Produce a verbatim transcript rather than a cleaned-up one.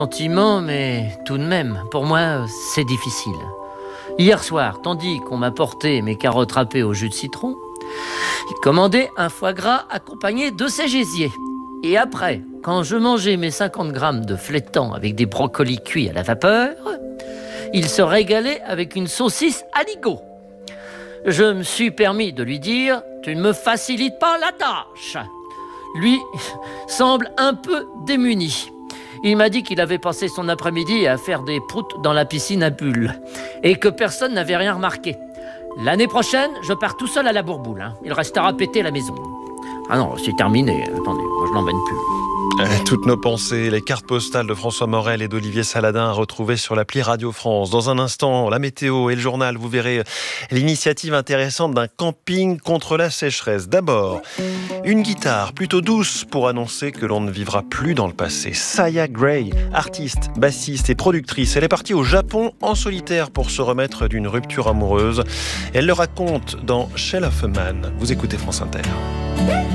Sentiment, mais tout de même, pour moi, c'est difficile. Hier soir, tandis qu'on m'apportait mes carottes râpées au jus de citron, il commandait un foie gras accompagné de ses gésiers. Et après, quand je mangeais mes cinquante grammes de flétan avec des brocolis cuits à la vapeur, il se régalait avec une saucisse aligot. Je me suis permis de lui dire « Tu ne me facilites pas la tâche !» Lui semble un peu démuni. Il m'a dit qu'il avait passé son après-midi à faire des proutes dans la piscine à bulles et que personne n'avait rien remarqué. L'année prochaine, je pars tout seul à la Bourboule. Hein. Il restera péter la maison. Ah non, c'est terminé. Attendez, moi je l'emmène plus. Toutes nos pensées, les cartes postales de François Morel et d'Olivier Saladin à retrouver sur l'appli Radio France. Dans un instant, la météo et le journal, vous verrez l'initiative intéressante d'un camping contre la sécheresse. D'abord, une guitare plutôt douce pour annoncer que l'on ne vivra plus dans le passé. Saya Gray, artiste, bassiste et productrice, elle est partie au Japon en solitaire pour se remettre d'une rupture amoureuse. Elle le raconte dans Shell of a Man. Vous écoutez France Inter.